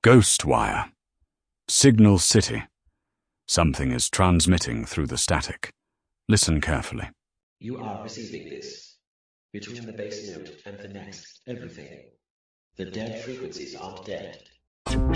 Ghost wire. Signal City. Something is transmitting through the static. Listen carefully. You are receiving this. Between the base note and the next, everything. The dead frequencies aren't dead.